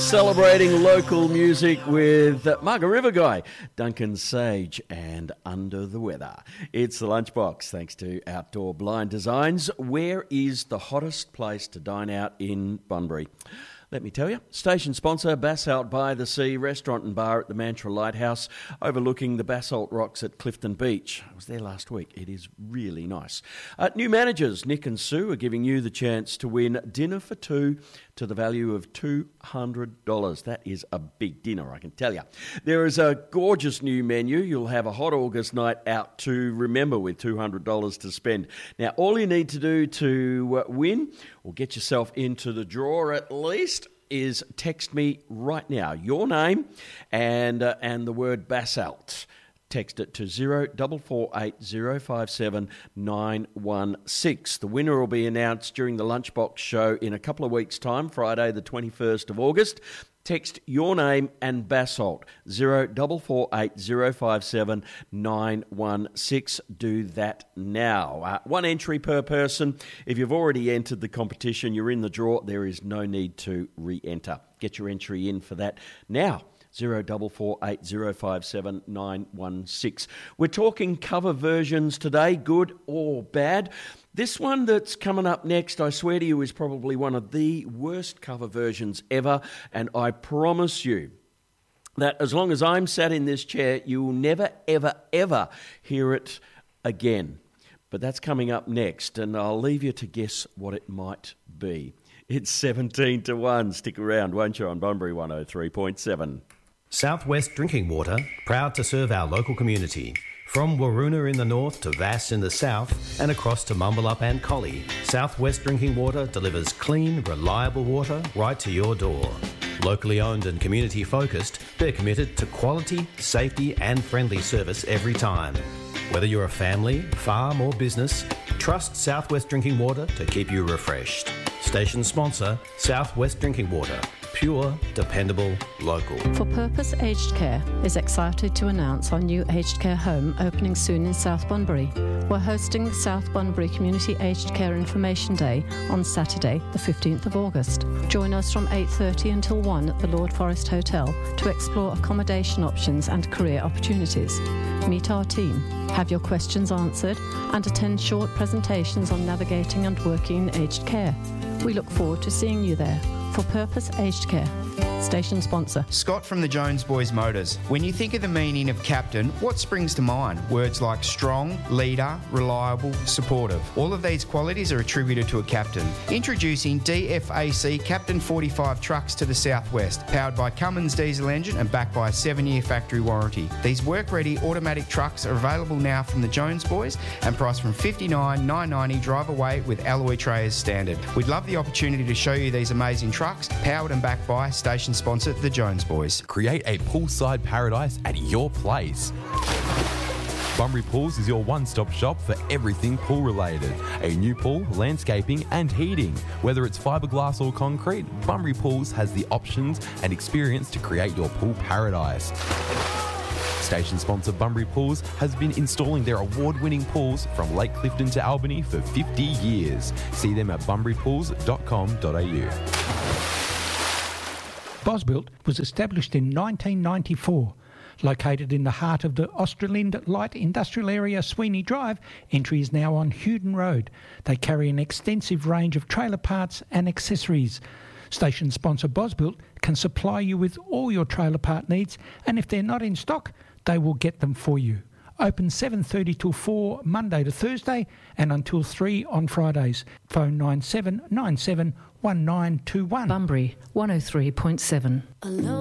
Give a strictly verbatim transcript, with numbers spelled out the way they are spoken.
Celebrating local music with Margaret River Guy, Duncan Sage and Under the Weather. It's the Lunchbox, thanks to Outdoor Blind Designs. Where is the hottest place to dine out in Bunbury? Let me tell you, station sponsor Basalt by the Sea Restaurant and Bar at the Mantra Lighthouse, overlooking the Basalt Rocks at Clifton Beach. I was there last week. It is really nice. Uh, new managers, Nick and Sue, are giving you the chance to win dinner for two to the value of two hundred dollars. That is a big dinner, I can tell you. There is a gorgeous new menu. You'll have a hot August night out to remember with two hundred dollars to spend. Now, all you need to do to uh, win or get yourself into the draw at least is text me right now your name and uh, and the word Basalt. Text it to zero four four eight zero five seven nine one six. The winner will be announced during the Lunchbox show in a couple of weeks' time, Friday the twenty-first of August. Text your name and Basalt, zero four four eight zero five seven nine one six. Do that now. Uh, one entry per person. If you've already entered the competition, you're in the draw. There is no need to re-enter. Get your entry in for that now. zero four four eight zero five seven nine one six. We're talking cover versions today, good or bad. This one that's coming up next, I swear to you, is probably one of the worst cover versions ever, and I promise you that as long as I'm sat in this chair, you will never, ever, ever hear it again. But that's coming up next, and I'll leave you to guess what it might be. It's seventeen to one. Stick around, won't you, on Bunbury one oh three point seven. Southwest Drinking Water, proud to serve our local community. From Waroona in the north to Vass in the south and across to Mumbalup and Collie, Southwest Drinking Water delivers clean, reliable water right to your door. Locally owned and community focused, they're committed to quality, safety and friendly service every time. Whether you're a family, farm or business, trust Southwest Drinking Water to keep you refreshed. Station sponsor, Southwest Drinking Water. Pure, dependable, local. For Purpose Aged Care is excited to announce our new aged care home opening soon in South Bunbury. We're hosting the South Bunbury Community Aged Care Information Day on Saturday, the fifteenth of August. Join us from eight thirty until one at the Lord Forest Hotel to explore accommodation options and career opportunities. Meet our team, have your questions answered, and attend short presentations on navigating and working in aged care. We look forward to seeing you there. For Purpose Aged Care. Station sponsor. Scott from the Jones Boys Motors. When you think of the meaning of captain, what springs to mind? Words like strong, leader, reliable, supportive. All of these qualities are attributed to a captain. Introducing D F A C Captain forty-five trucks to the southwest, powered by Cummins diesel engine and backed by a seven-year factory warranty. These work-ready automatic trucks are available now from the Jones Boys and priced from fifty-nine thousand nine hundred ninety dollars drive away with alloy tray as standard. We'd love the opportunity to show you these amazing trucks, powered and backed by station sponsor the Jones Boys. Create a poolside paradise at your place. Bunbury Pools is your one-stop shop for everything pool related. A new pool, landscaping and heating. Whether it's fiberglass or concrete, Bunbury Pools has the options and experience to create your pool paradise. Station sponsor Bunbury Pools has been installing their award-winning pools from Lake Clifton to Albany for fifty years. See them at bunbury pools dot com dot a u. Bosbuilt was established in nineteen ninety-four. Located in the heart of the Australind Light Industrial Area, Sweeney Drive, entry is now on Hewden Road. They carry an extensive range of trailer parts and accessories. Station sponsor Bosbuilt can supply you with all your trailer part needs, and if they're not in stock, they will get them for you. Open seven thirty till four Monday to Thursday and until three on Fridays. Phone nine seven nine seven one nine two one. Bunbury one oh three point seven.